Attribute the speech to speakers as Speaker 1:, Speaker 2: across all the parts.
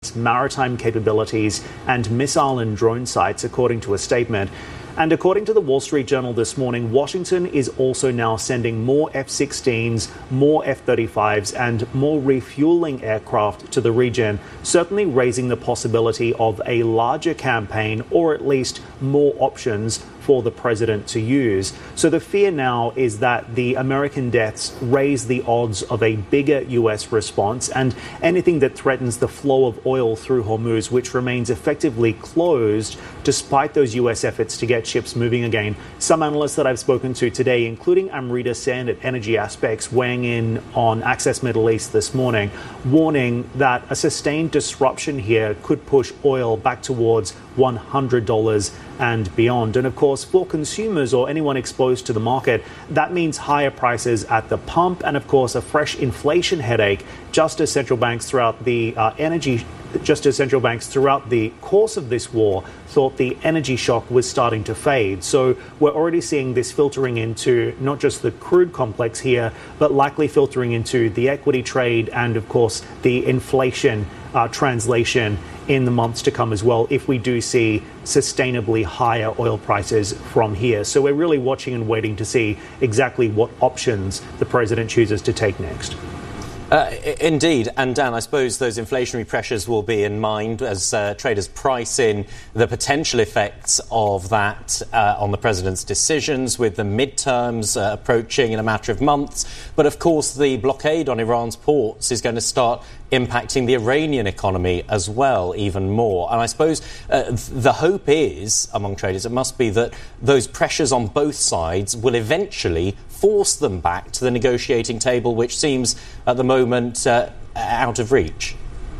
Speaker 1: its maritime capabilities and missile and drone sites, according to a statement. And according to the Wall Street Journal this morning, Washington is also now sending more F-16s, more F-35s and more refueling aircraft to the region, certainly raising the possibility of a larger campaign or at least more options for the president to use. So the fear now is that the American deaths raise the odds of a bigger US response, and anything that threatens the flow of oil through Hormuz, which remains effectively closed despite those US efforts to get ships moving again. Some analysts that I've spoken to today, including Amrita Sen at Energy Aspects, weighing in on Access Middle East this morning, warning that a sustained disruption here could push oil back towards $100 and beyond. And of course, for consumers or anyone exposed to the market, that means higher prices at the pump and of course a fresh inflation headache, just as central banks throughout the course of this war thought the energy shock was starting to fade. So we're already seeing this filtering into not just the crude complex here, but likely filtering into the equity trade and of course the inflation translation in the months to come as well, if we do see sustainably higher oil prices from here. So we're really watching and waiting to see exactly what options the president chooses to take next.
Speaker 2: Indeed. And Dan, I suppose those inflationary pressures will be in mind as traders price in the potential effects of that on the president's decisions, with the midterms approaching in a matter of months. But of course, the blockade on Iran's ports is going to start impacting the Iranian economy as well, even more. And I suppose the hope is, among traders, it must be that those pressures on both sides will eventually force them back to the negotiating table, which seems at the moment out of reach.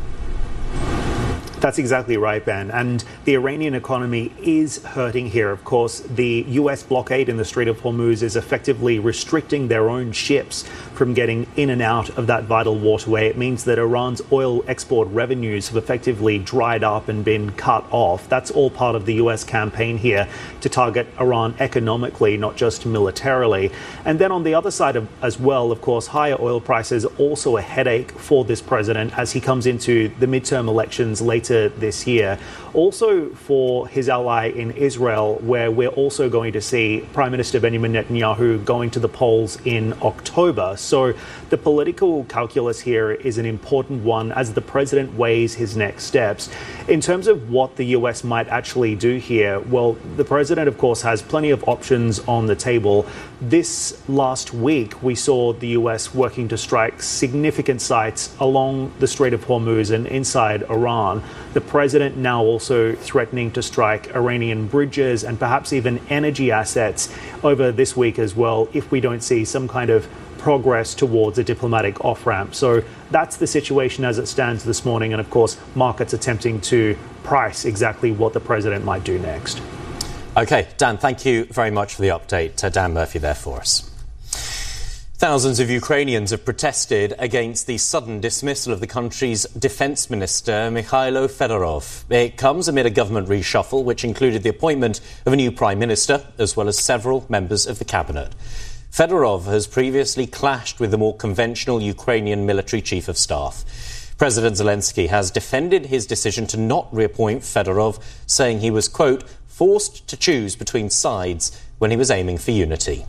Speaker 1: That's exactly right, Ben. And the Iranian economy is hurting here. Of course, the US blockade in the Strait of Hormuz is effectively restricting their own ships from getting in and out of that vital waterway. It means that Iran's oil export revenues have effectively dried up and been cut off. That's all part of the US campaign here to target Iran economically, not just militarily. And then on the other side as well, of course, higher oil prices also a headache for this president as he comes into the midterm elections later this year. Also for his ally in Israel, where we're also going to see Prime Minister Benjamin Netanyahu going to the polls in October. So the political calculus here is an important one as the president weighs his next steps. In terms of what the US might actually do here, well, the president, of course, has plenty of options on the table. This last week, we saw the US working to strike significant sites along the Strait of Hormuz and inside Iran. The president now also threatening to strike Iranian bridges and perhaps even energy assets over this week as well, if we don't see some kind of progress towards a diplomatic off-ramp. So that's the situation as it stands this morning. And of course, markets attempting to price exactly what the president might do next.
Speaker 2: OK, Dan, thank you very much for the update. Dan Murphy there for us. Thousands of Ukrainians have protested against the sudden dismissal of the country's defence minister, Mikhailo Fedorov. It comes amid a government reshuffle, which included the appointment of a new prime minister, as well as several members of the cabinet. Fedorov has previously clashed with the more conventional Ukrainian military chief of staff. President Zelensky has defended his decision to not reappoint Fedorov, saying he was, quote, forced to choose between sides when he was aiming for unity.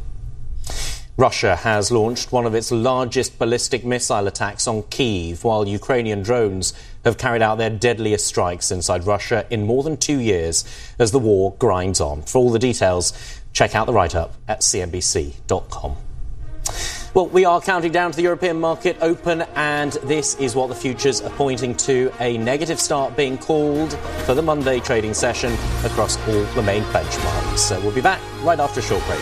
Speaker 2: Russia has launched one of its largest ballistic missile attacks on Kyiv, while Ukrainian drones have carried out their deadliest strikes inside Russia in more than 2 years as the war grinds on. For all the details, check out the write-up at cnbc.com. Well, we are counting down to the European market open, and this is what the futures are pointing to, a negative start being called for the Monday trading session across all the main benchmarks. So we'll be back right after a short break.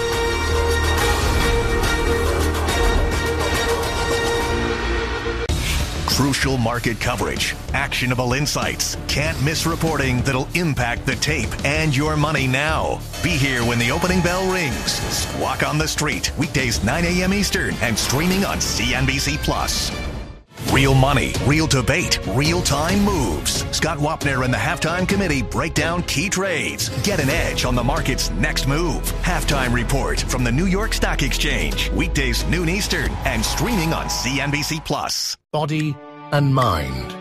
Speaker 3: Crucial market coverage, actionable insights, can't miss reporting that'll impact the tape and your money now. Be here when the opening bell rings. Squawk on the Street, weekdays 9 a.m. Eastern and streaming on CNBC Plus. Real money, real debate, real-time moves. Scott Wapner and the Halftime Committee break down key trades. Get an edge on the market's next move. Halftime Report from the New York Stock Exchange. Weekdays noon Eastern and streaming on CNBC Plus.
Speaker 4: Body and mind.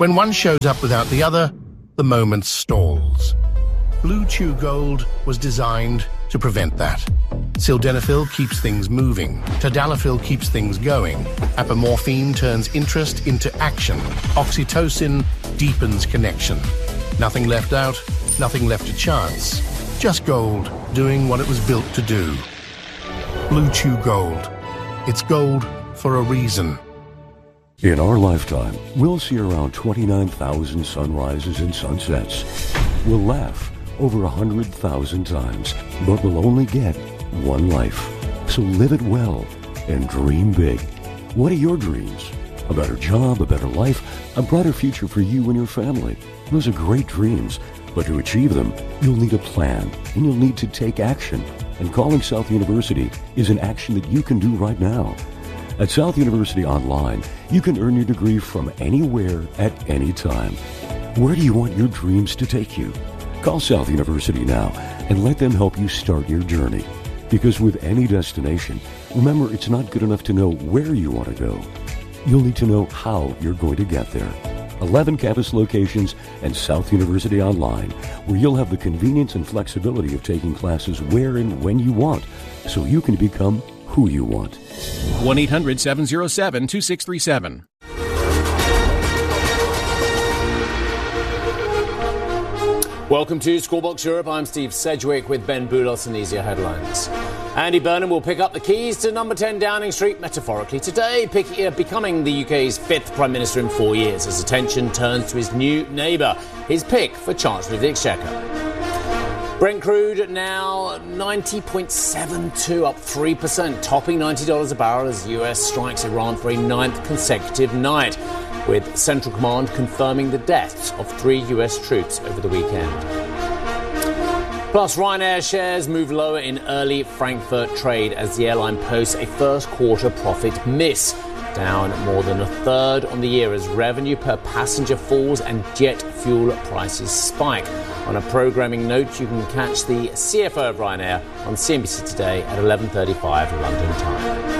Speaker 4: When one shows up without the other, the moment stalls. Blue Chew Gold was designed to prevent that. Sildenafil keeps things moving. Tadalafil keeps things going. Apomorphine turns interest into action. Oxytocin deepens connection. Nothing left out, nothing left to chance. Just gold doing what it was built to do. Blue Chew Gold. It's gold for a reason.
Speaker 5: In our lifetime, we'll see around 29,000 sunrises and sunsets. We'll laugh over 100,000 times, but we'll only get one life. So live it well and dream big. What are your dreams? A better job, a better life, a brighter future for you and your family. Those are great dreams, but to achieve them, you'll need a plan, and you'll need to take action. And calling South University is an action that you can do right now. At South University Online, you can earn your degree from anywhere at any time. Where do you want your dreams to take you? Call South University now and let them help you start your journey. Because with any destination, remember, it's not good enough to know where you want to go. You'll need to know how you're going to get there. 11 campus locations and South University Online, where you'll have the convenience and flexibility of taking classes where and when you want, so you can become who you want.
Speaker 6: 1-800-707-2637.
Speaker 7: Welcome to Scorebox Europe. I'm Steve Sedgwick with Ben Boulos and these are your headlines. Andy Burnham will pick up the keys to number 10 Downing Street metaphorically today, becoming the UK's 5th Prime Minister in 4 years as attention turns to his new neighbour, his pick for Chancellor of the Exchequer. Brent crude now 90.72, up 3%, topping $90 a barrel as the US strikes Iran for a 9th consecutive night, with Central Command confirming the deaths of 3 US troops over the weekend. Plus, Ryanair shares move lower in early Frankfurt trade as the airline posts a first quarter profit miss, down more than a third on the year as revenue per passenger falls and jet fuel prices spike. On a programming note, you can catch the CFO of Ryanair on CNBC Today at 11:35 London time.